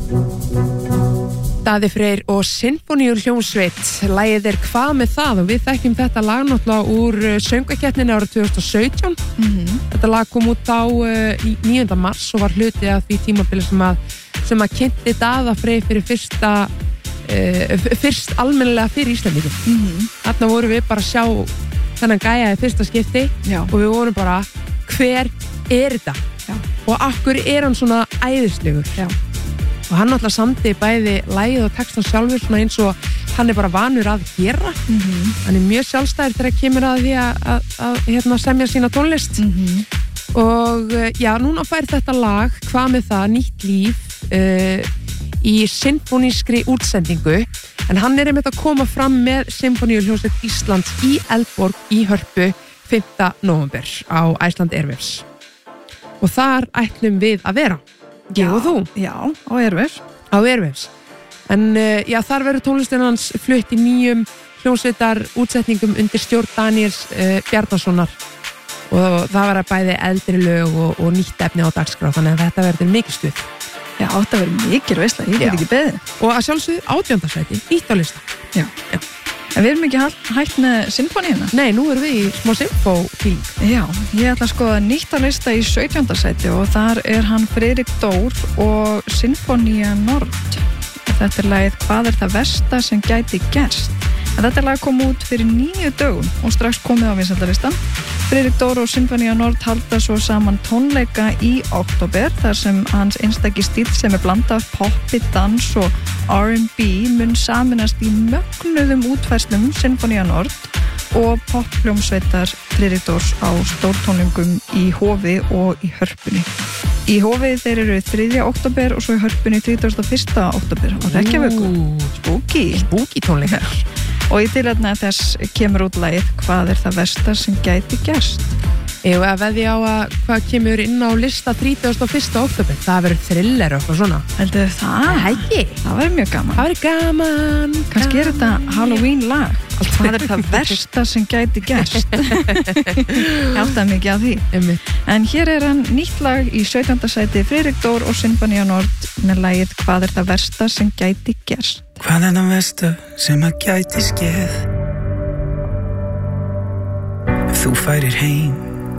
Daði Freyr og Sinfóníuhljómsveit. Lagið Hvað með það? Og við þekkjum þetta lag náttúrulega úr söngvakeppninni árið 2017. Þetta lag kom út á 9. mars og var hluti af því tímabili sem að kynnti Daða Freyr fyrir fyrst almennilega fyrir Íslendingum. Þarna vorum við bara að sjá þennan gæja í fyrsta skipti. Já. Og við vorum bara, hver þetta? Já. Og af hverju hann svona æðislegur? Já. Og hann náttúrulega samdi bæði lagið og textan sjálfur svona eins og hann bara vanur að gera. Hann mjög sjálfstæður þegar kemur að því að semja sína tónlist. Og já, núna fær þetta lag, Hvað með það, nýtt líf í sinfónískri útsendingu. En hann einmitt að koma fram með Sinfóníuhljómsveit Íslands í Eldborg í Hörpu 5. nóvember á Iceland Airwaves. Og þar ætlum við að vera. Ég og þú? Já, á Airwaves. Á Airwaves. En já, þar verður tónlistin hans flutt í nýjum hljómsveitar útsetningum undir stjórn Daniels Bjarnasonar. Og það verður bæði eldri lög og nýtt efni á dagskrá, þannig að þetta verður mikið stuð. Já, þetta verður mikið veisla, ég get ekki beðið. Og að sjálfsögðu 18. sæti, nýtt á lista. Já. En við erum ekki hægt með sinfóníuna? Nei, nú erum við í smá sinfó-fíling. Já, ég ætla að skoða nýtt á lista í 17. sæti og þar hann Friðrik Dór og Sinfónía Nord. Þetta lagið Hvað það versta sem gæti gerst? En þetta lag kom út fyrir 9 dögum og strax komið á vinsældalistan. Friðrik Dór og Sinfónía Nord halda svo saman tónleika í október þar sem hans einstaki stíll sem blanda af poppi, dans og R&B mun saminast í mögnuðum útfærslum Sinfónía Nord og pophljómsveitar Friðrik Dórs á stórtónlingum í Hofi og í Hörpunni. Í Hofi þeir eru 3. október og svo í Hörpunni 31. október og Reykjavíkur. Spooky tónleikar. Og í tilefni þess kemur út lagið Hvað það versta sem gæti gerst? Jú, að veðja á að hvað kemur inn á lista 31. október. Það verður thriller og eitthvað svona. Heldur það? Ekki. Það verður mjög gaman. Það verður gaman. Kannski þetta Halloween lag. Hvað það versta sem gæti gerst? Ég áttaði mikið á því. En hér hann nýtt lag í 17. sæti Friðrik Dór og Sinfónía Nord með lagið Hvað það versta sem gæti gerst? Hvað það versta sem að gæti skeð? Ef þú færir heim